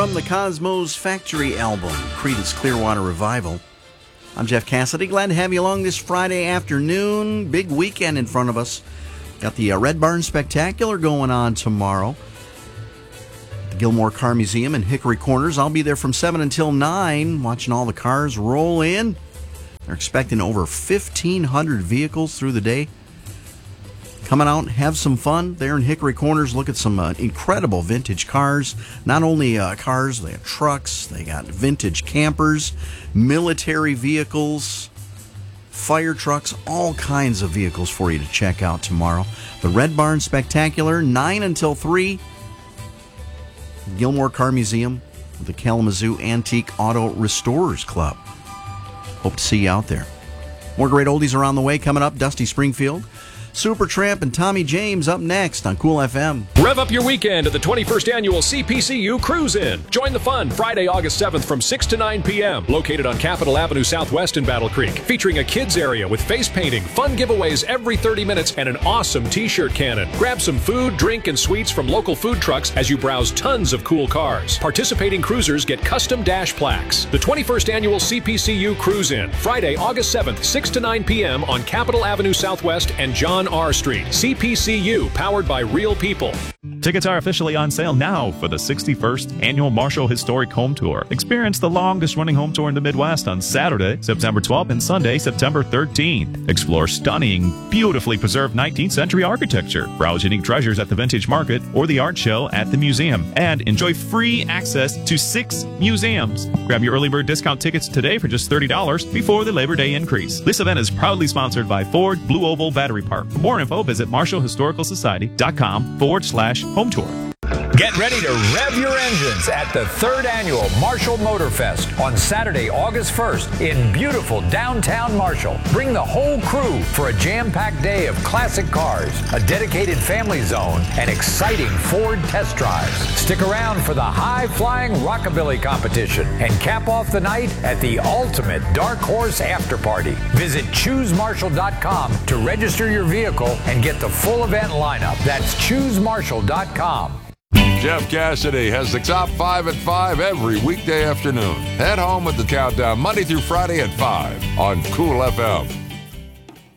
from the Cosmos Factory album, Creedence Clearwater Revival. I'm Jeff Cassidy. Glad to have you along this Friday afternoon. Big weekend in front of us. Got the Red Barn Spectacular going on tomorrow. The Gilmore Car Museum in Hickory Corners. I'll be there from 7 until 9, watching all the cars roll in. They're expecting over 1,500 vehicles through the day. Coming out and have some fun there in Hickory Corners. Look at some incredible vintage cars. Not only cars, they have trucks, they got vintage campers, military vehicles, fire trucks, all kinds of vehicles for you to check out tomorrow. The Red Barn Spectacular, 9 until 3. Gilmore Car Museum with the Kalamazoo Antique Auto Restorers Club. Hope to see you out there. More great oldies are on the way coming up. Dusty Springfield, Supertramp, and Tommy James up next on Cool FM. Rev up your weekend at the 21st Annual CPCU Cruise In. Join the fun Friday, August 7th from 6 to 9 p.m. Located on Capitol Avenue Southwest in Battle Creek. Featuring a kids area with face painting, fun giveaways every 30 minutes, and an awesome t-shirt cannon. Grab some food, drink, and sweets from local food trucks as you browse tons of cool cars. Participating cruisers get custom dash plaques. The 21st Annual CPCU Cruise In. Friday, August 7th, 6 to 9 p.m. on Capitol Avenue Southwest and John R. Street. CPCU, powered by real people. Tickets are officially on sale now for the 61st Annual Marshall Historic Home Tour. Experience the longest-running home tour in the Midwest on Saturday, September 12th, and Sunday, September 13th. Explore stunning, beautifully preserved 19th century architecture. Browse unique treasures at the Vintage Market or the art show at the museum. And enjoy free access to 6 museums. Grab your early bird discount tickets today for just $30 before the Labor Day increase. This event is proudly sponsored by Ford Blue Oval Battery Park. For more info, visit marshallhistoricalsociety.com/home tour. Get ready to rev your engines at the 3rd Annual Marshall Motor Fest on Saturday, August 1st in beautiful downtown Marshall. Bring the whole crew for a jam-packed day of classic cars, a dedicated family zone, and exciting Ford test drives. Stick around for the high-flying rockabilly competition and cap off the night at the ultimate Dark Horse After Party. Visit ChooseMarshall.com to register your vehicle and get the full event lineup. That's ChooseMarshall.com. Jeff Cassidy has the top 5 at 5 every weekday afternoon. Head home with the countdown Monday through Friday at 5 on Cool FM.